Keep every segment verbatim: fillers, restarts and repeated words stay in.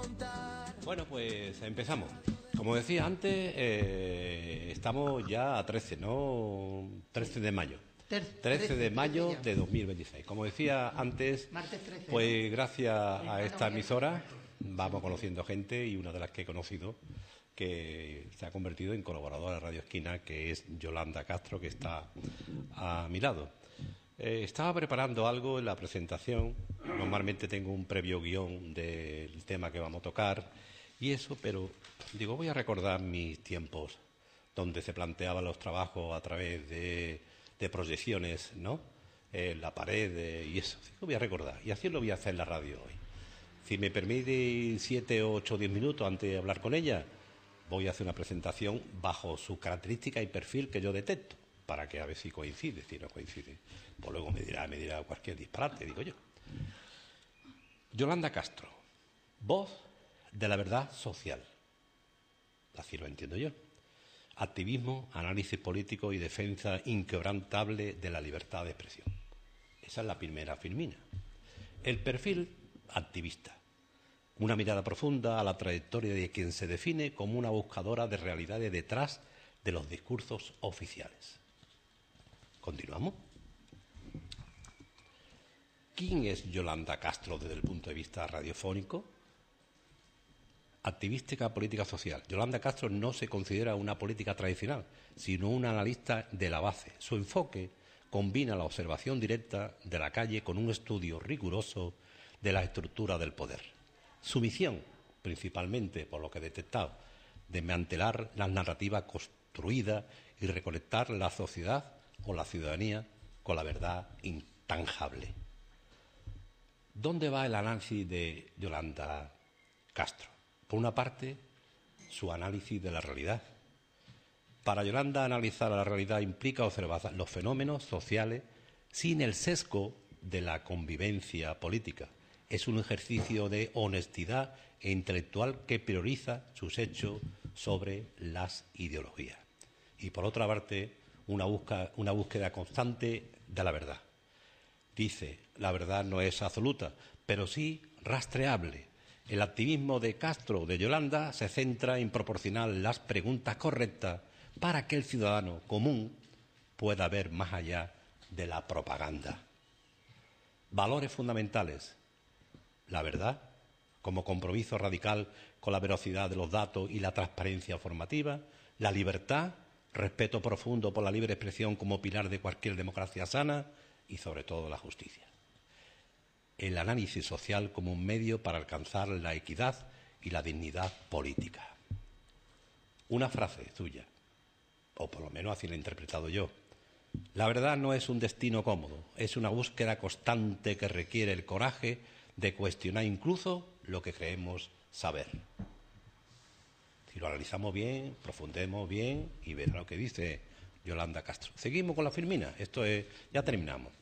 Bueno, pues empezamos. Como decía antes, eh, estamos ya a trece, ¿no? trece de mayo. trece de mayo de dos mil veintiséis. Como decía antes, pues gracias a esta emisora vamos conociendo gente, y una de las que he conocido que se ha convertido en colaboradora de Radio Esquina, que es Yolanda Castro, que está a mi lado. Eh, estaba preparando algo en la presentación. Normalmente tengo un previo guión del tema que vamos a tocar y eso, pero digo, voy a recordar mis tiempos donde se planteaban los trabajos a través de, de proyecciones, ¿no? En la pared eh, y eso. Digo, voy a recordar, y así lo voy a hacer en la radio hoy. Si me permite siete, ocho, diez minutos antes de hablar con ella, voy a hacer una presentación bajo su característica y perfil que yo detecto, para que a ver si coincide. Si no coincide, pues luego me dirá, me dirá cualquier disparate, digo yo. Yolanda Castro, voz de la verdad social. Así lo entiendo yo. Activismo, análisis político y defensa inquebrantable de la libertad de expresión. Esa es la primera firmina. El perfil, activista. Una mirada profunda a la trayectoria de quien se define como una buscadora de realidades detrás de los discursos oficiales. ¿Continuamos? ¿Quién es Yolanda Castro desde el punto de vista radiofónico? Activística política social. Yolanda Castro no se considera una política tradicional, sino una analista de la base. Su enfoque combina la observación directa de la calle con un estudio riguroso de la estructura del poder. Su misión, principalmente, por lo que he detectado, desmantelar las narrativas construidas y reconectar la sociedad o la ciudadanía con la verdad intangible. ¿Dónde va el análisis de Yolanda Castro? Por una parte, su análisis de la realidad. Para Yolanda, analizar la realidad implica observar los fenómenos sociales sin el sesgo de la convivencia política. Es un ejercicio de honestidad e intelectual que prioriza sus hechos sobre las ideologías. Y por otra parte, una búsqueda, una búsqueda constante de la verdad. Dice, la verdad no es absoluta, pero sí rastreable. El activismo de Castro, de Yolanda, se centra en proporcionar las preguntas correctas para que el ciudadano común pueda ver más allá de la propaganda. Valores fundamentales. La verdad, como compromiso radical con la veracidad de los datos y la transparencia formativa. La libertad, respeto profundo por la libre expresión como pilar de cualquier democracia sana. Y sobre todo la justicia. El análisis social como un medio para alcanzar la equidad y la dignidad política. Una frase suya, o por lo menos así la he interpretado yo. La verdad no es un destino cómodo, es una búsqueda constante que requiere el coraje de cuestionar incluso lo que creemos saber. Si lo analizamos bien, profundemos bien y verá lo que dice Yolanda Castro. Seguimos con la firmina. Esto es, ya terminamos.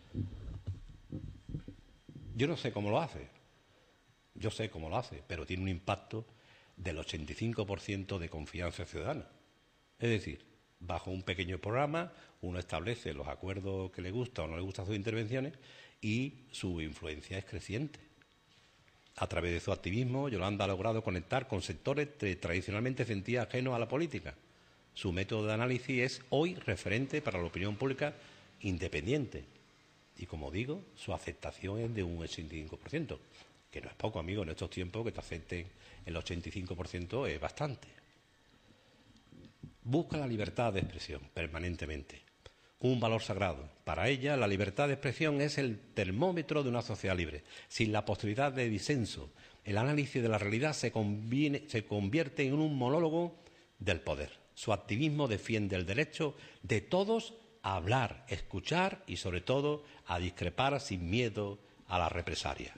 Yo no sé cómo lo hace. Yo sé cómo lo hace, pero tiene un impacto del ochenta y cinco por ciento de confianza ciudadana. Es decir, bajo un pequeño programa, uno establece los acuerdos que le gustan o no le gustan sus intervenciones y su influencia es creciente. A través de su activismo, Yolanda ha logrado conectar con sectores que tradicionalmente sentía ajenos a la política. Su método de análisis es hoy referente para la opinión pública independiente. Y como digo, su aceptación es de un ochenta y cinco por ciento, que no es poco, amigo, en estos tiempos que te acepten el ochenta y cinco por ciento es bastante. Busca la libertad de expresión permanentemente, un valor sagrado. Para ella, la libertad de expresión es el termómetro de una sociedad libre. Sin la posibilidad de disenso, el análisis de la realidad se, conviene, se convierte en un monólogo del poder. Su activismo defiende el derecho de todos a hablar, escuchar y, sobre todo, a discrepar sin miedo a la represalia.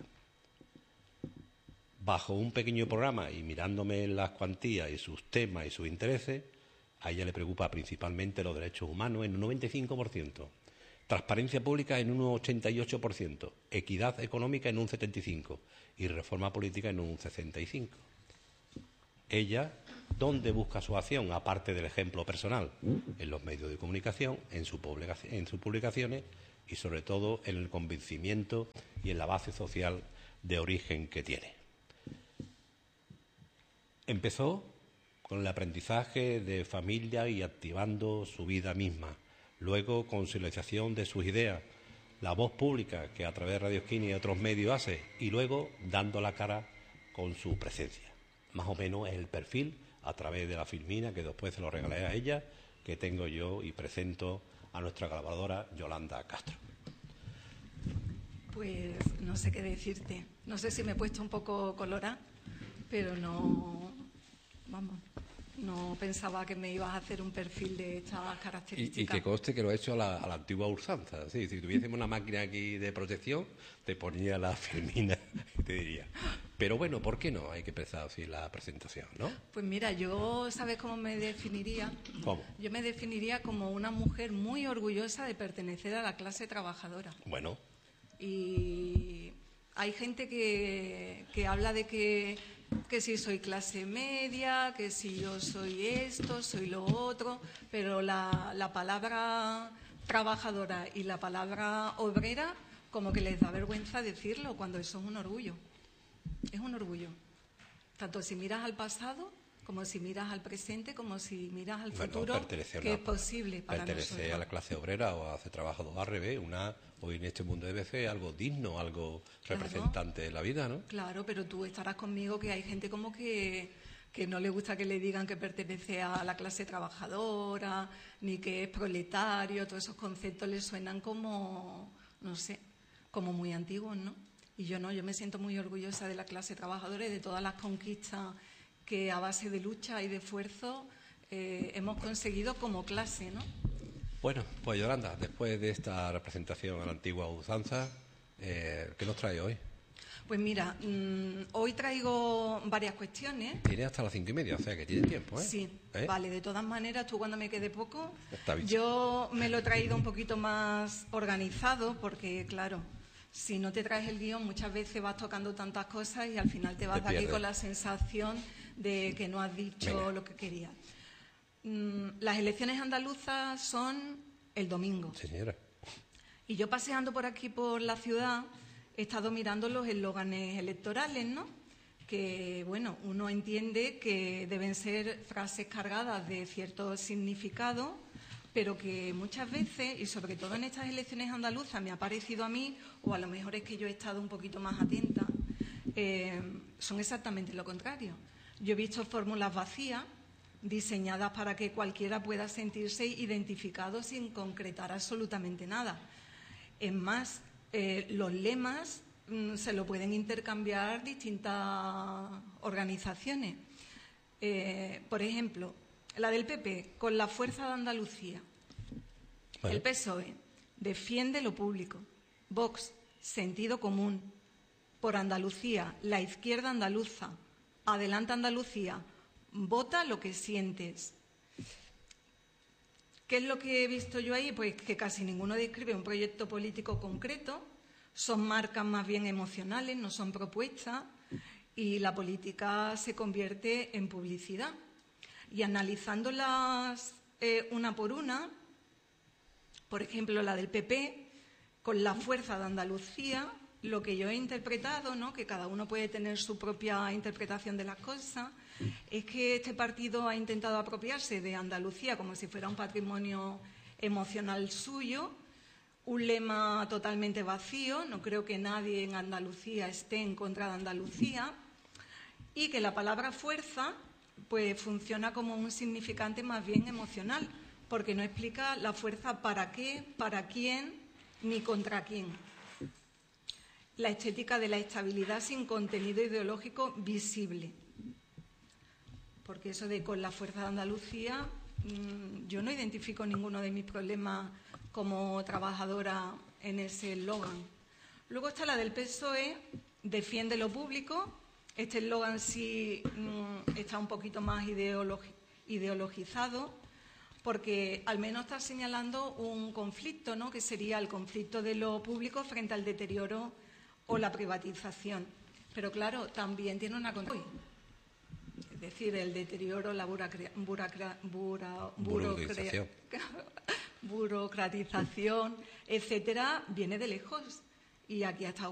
Bajo un pequeño programa y mirándome las cuantías y sus temas y sus intereses, a ella le preocupa principalmente los derechos humanos en un noventa y cinco por ciento, transparencia pública en un ochenta y ocho por ciento, equidad económica en un setenta y cinco por ciento y reforma política en un sesenta y cinco por ciento. Ella, ¿dónde busca su acción? Aparte del ejemplo personal, en los medios de comunicación, en, su publicación, en sus publicaciones y sobre todo en el convencimiento y en la base social de origen que tiene. Empezó con el aprendizaje de familia y activando su vida misma. Luego, con silenciación de sus ideas, la voz pública que a través de Radio Esquina y otros medios hace, y luego dando la cara con su presencia. Más o menos es el perfil, a través de la filmina, que después se lo regalé a ella, que tengo yo y presento a nuestra grabadora Yolanda Castro. Pues no sé qué decirte. No sé si me he puesto un poco colorada, pero no, vamos, no pensaba que me ibas a hacer un perfil de estas características. Y, y que conste que lo he hecho a la, a la antigua usanza. Sí, si tuviésemos una máquina aquí de protección, te ponía la filmina y te diría. Pero bueno, ¿por qué no? Hay que empezar así la presentación, ¿no? Pues mira, yo, ¿sabes cómo me definiría? ¿Cómo? Yo me definiría como una mujer muy orgullosa de pertenecer a la clase trabajadora. Bueno. Y hay gente que, que habla de que, que si soy clase media, que si yo soy esto, soy lo otro, pero la, la palabra trabajadora y la palabra obrera como que les da vergüenza decirlo cuando eso es un orgullo. Es un orgullo. Tanto si miras al pasado, como si miras al presente, como si miras al bueno, futuro, que una, es posible para pertenecer nosotros. a la clase obrera o a hacer trabajador al revés, una, hoy en este mundo debe ser algo digno, algo claro, representante de la vida, ¿no? Claro, pero tú estarás conmigo que hay gente como que, que no le gusta que le digan que pertenece a la clase trabajadora, ni que es proletario, todos esos conceptos le suenan como, no sé, como muy antiguos, ¿no? Y yo no, yo me siento muy orgullosa de la clase trabajadora y de todas las conquistas que a base de lucha y de esfuerzo eh, hemos conseguido como clase, ¿no? Bueno, pues Yolanda, después de esta representación a la antigua usanza, eh, ¿qué nos trae hoy? Pues mira, mmm, hoy traigo varias cuestiones. Tiene hasta las cinco y media, o sea que tiene tiempo, ¿eh? Sí, ¿Eh? Vale, de todas maneras, tú cuando me quede poco, Está bien. Yo me lo he traído un poquito más organizado porque, claro, si no te traes el guión muchas veces vas tocando tantas cosas y al final te vas Te de aquí pierdes. con la sensación de que no has dicho Venga. lo que querías. Mm, las elecciones andaluzas son el domingo. Señora. Y yo paseando por aquí, por la ciudad, he estado mirando los eslóganes electorales, ¿no? Que, bueno, uno entiende que deben ser frases cargadas de cierto significado, pero que muchas veces, y sobre todo en estas elecciones andaluzas, me ha parecido a mí, o a lo mejor es que yo he estado un poquito más atenta, eh, son exactamente lo contrario. Yo he visto fórmulas vacías, diseñadas para que cualquiera pueda sentirse identificado sin concretar absolutamente nada. Es más, eh, los lemas mm, se lo pueden intercambiar distintas organizaciones. Eh, por ejemplo, la del P P, con la fuerza de Andalucía. Bueno. El P S O E, defiende lo público. Vox, sentido común. Por Andalucía, la izquierda andaluza. Adelanta Andalucía, vota lo que sientes. ¿Qué es lo que he visto yo ahí? Pues que casi ninguno describe un proyecto político concreto, son marcas más bien emocionales, no son propuestas, y la política se convierte en publicidad. Y analizándolas eh, una por una, por ejemplo, la del P P, con la fuerza de Andalucía, lo que yo he interpretado, ¿no?, que cada uno puede tener su propia interpretación de las cosas, es que este partido ha intentado apropiarse de Andalucía como si fuera un patrimonio emocional suyo, un lema totalmente vacío, no creo que nadie en Andalucía esté en contra de Andalucía, y que la palabra fuerza pues funciona como un significante más bien emocional, porque no explica la fuerza para qué, para quién, ni contra quién. La estética de la estabilidad sin contenido ideológico visible. Porque eso de con la fuerza de Andalucía, mmm, yo no identifico ninguno de mis problemas como trabajadora en ese eslogan. Luego está la del P S O E, defiende lo público. Este eslogan sí mmm, está un poquito más ideologi- ideologizado, porque al menos está señalando un conflicto, ¿no?, que sería el conflicto de lo público frente al deterioro o la privatización. Pero claro, también tiene una contradicción. Es decir, el deterioro, la buracra- buracra- bura- Burocratización. burocratización, etcétera, viene de lejos. Y aquí ha estado